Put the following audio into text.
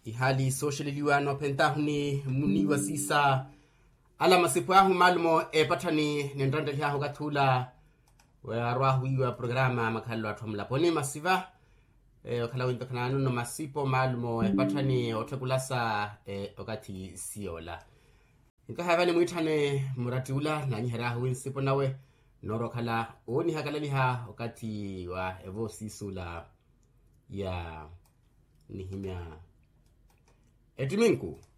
ihali social liwano pentahuni muniwa sisa ala masipu ahu malumo patani nendrande liahu gathula warwahu iwa programa makalo atomla poni masiva wakala winto kananu no masipo malumo patani otekulasa wakati siola inka havani mwitane muratiula na nyiharahu winsipo nawe noro kala oni hakalaliha wakati wa evo sisula ya nihimya etiminku